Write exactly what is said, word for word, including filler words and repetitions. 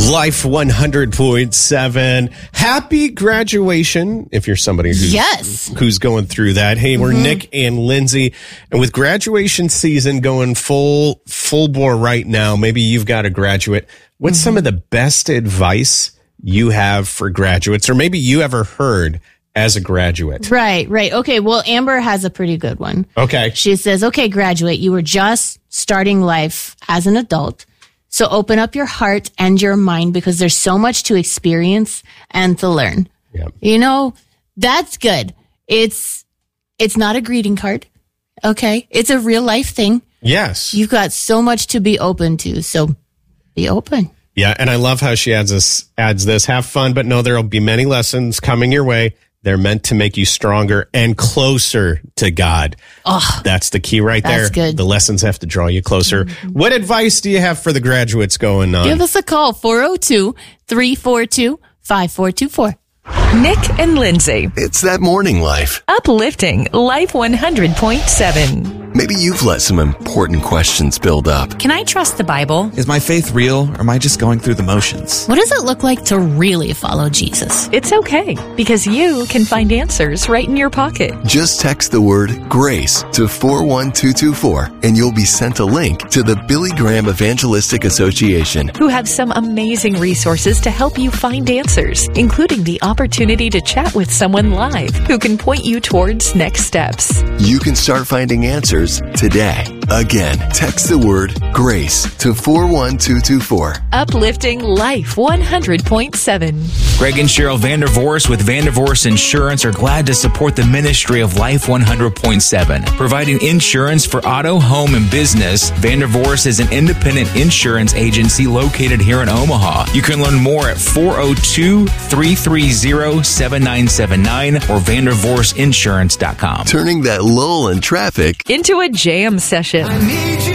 Life one hundred point seven. Happy graduation if you're somebody who's, yes. who's going through that. Hey, we're Mm-hmm. Nick and Lindsay, and with graduation season going full full bore right now, maybe you've got a graduate. What's Mm-hmm. some of the best advice you have for graduates, or maybe you ever heard as a graduate? Right, right. Okay, well, Amber has a pretty good one. Okay. She says, okay, graduate, you were just starting life as an adult. So open up your heart and your mind because there's so much to experience and to learn. Yeah. You know, that's good. It's it's not a greeting card. Okay. It's a real life thing. Yes. You've got so much to be open to. So be open. Yeah, and I love how she adds this adds this. Have fun, but know there'll be many lessons coming your way. They're meant to make you stronger and closer to God. Oh, That's the key right there. That's good. The lessons have to draw you closer. Mm-hmm. What advice do you have for the graduates going on? give us a call, four oh two, three four two, five four two four. Nick and Lindsay. It's that morning life. Uplifting Life one hundred point seven. Maybe you've let some important questions build up. Can I trust the Bible? Is my faith real, or am I just going through the motions? What does it look like to really follow Jesus? It's okay, because you can find answers right in your pocket. Just text the word GRACE to four one two two four and you'll be sent a link to the Billy Graham Evangelistic Association, Who have some amazing resources to help you find answers, including the opportunity to chat with someone live who can point you towards next steps. You can start finding answers today. Again, text the word GRACE to four one two two four. Uplifting Life one hundred point seven. Greg and Cheryl Vandervoorst with Vandervoorst Insurance are glad to support the ministry of Life one hundred point seven. Providing insurance for auto, home, and business, Vandervoorst is an independent insurance agency located here in Omaha. You can learn more at four oh two, three three zero, seven nine seven nine or vandervoorst insurance dot com. Turning that lull in traffic Into a jam session.